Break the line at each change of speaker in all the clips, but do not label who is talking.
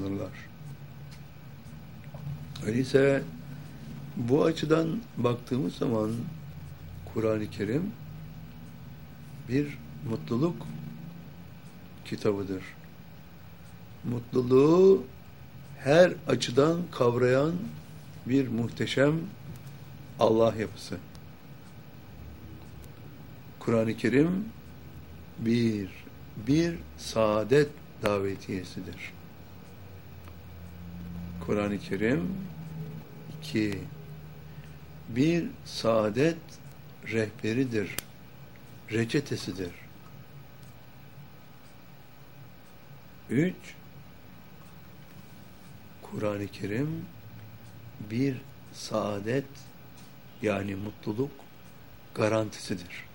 yaratılırlar. Öyleyse bu açıdan baktığımız zaman Kur'an-ı Kerim bir mutluluk kitabıdır. Mutluluğu her açıdan kavrayan bir muhteşem Allah yapısı. Kur'an-ı Kerim bir saadet davetiyesidir. Kur'an-ı Kerim bir saadet rehberidir, reçetesidir. 3, Kur'an-ı Kerim bir saadet yani mutluluk garantisidir.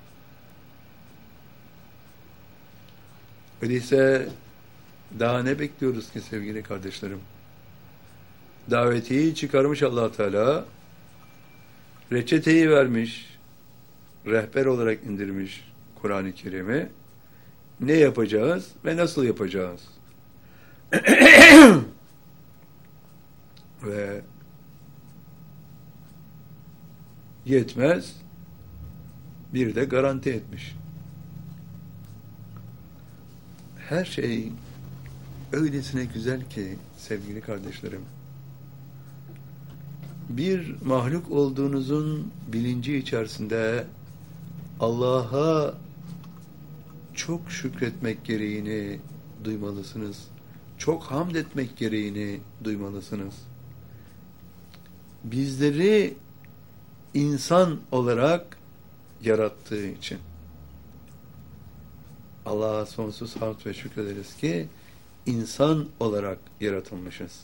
Öyleyse daha ne bekliyoruz ki sevgili kardeşlerim? Davetiyi çıkarmış Allah Teala, reçeteyi vermiş, rehber olarak indirmiş Kur'an-ı Kerim'i. Ne yapacağız ve nasıl yapacağız? Ve yetmez, bir de garanti etmiş. Her şey öylesine güzel ki sevgili kardeşlerim, bir mahluk olduğunuzun bilinci içerisinde Allah'a çok şükretmek gereğini duymalısınız. Çok hamd etmek gereğini duymalısınız. Bizleri insan olarak yarattığı için Allah'a sonsuz hamd ve şükrederiz ki insan olarak yaratılmışız.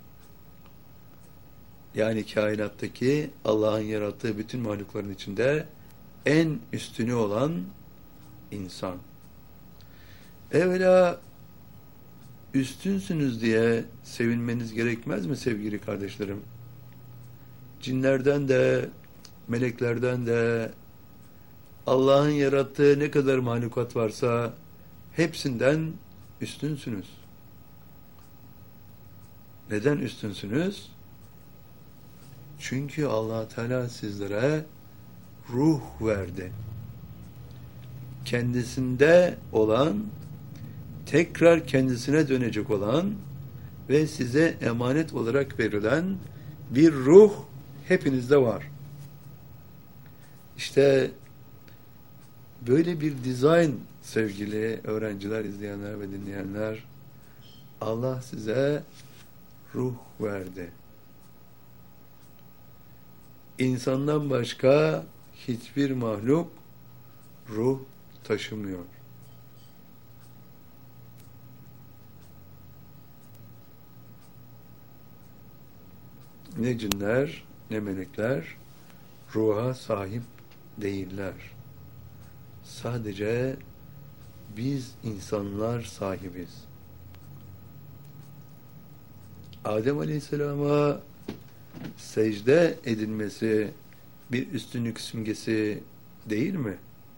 Yani kainattaki Allah'ın yarattığı bütün mahlukların içinde en üstünü olan insan. Evvela üstünsünüz diye sevinmeniz gerekmez mi sevgili kardeşlerim? Cinlerden de, meleklerden de, Allah'ın yarattığı ne kadar mahlukat varsa hepsinden üstünsünüz. Neden üstünsünüz? Çünkü Allah Teala sizlere ruh verdi. Kendisinde olan, tekrar kendisine dönecek olan ve size emanet olarak verilen bir ruh hepinizde var. İşte böyle bir dizayn sevgili öğrenciler, izleyenler ve dinleyenler, Allah size ruh verdi. İnsandan başka hiçbir mahluk ruh taşımıyor. Ne cinler ne melekler ruha sahip değiller. Sadece biz insanlar sahibiz. Adem Aleyhisselam'a secde edilmesi bir üstünlük simgesi değil mi?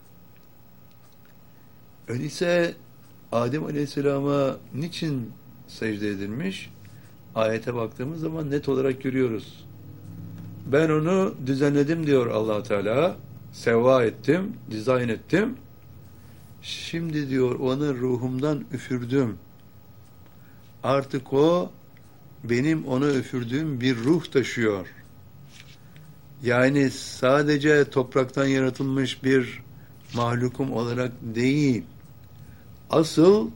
Öyleyse Adem Aleyhisselam'a niçin secde edilmiş? Ayete baktığımız zaman net olarak görüyoruz. Ben onu düzenledim diyor Allah Teala. Sevva ettim, dizayn ettim. Şimdi diyor onu ruhumdan üfürdüm. Artık o benim ona üfürdüğüm bir ruh taşıyor. Yani sadece topraktan yaratılmış bir mahlukum olarak değil. Asıl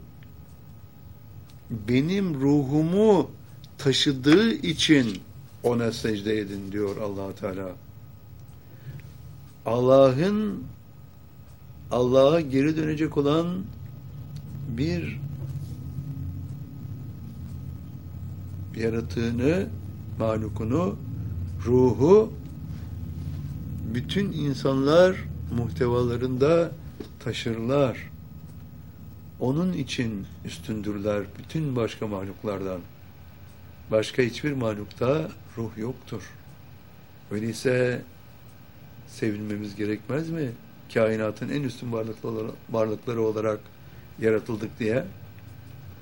benim ruhumu taşıdığı için ona secde edin diyor Allah Teala. Allah'a geri dönecek olan bir yaratığını, mahlukunu, ruhu bütün insanlar muhtevalarında taşırlar. Onun için üstündürler bütün başka mahluklardan. Başka hiçbir mahlukta ruh yoktur. Öyleyse sevinmemiz gerekmez mi? Kainatın en üstün varlıkları olarak yaratıldık diye.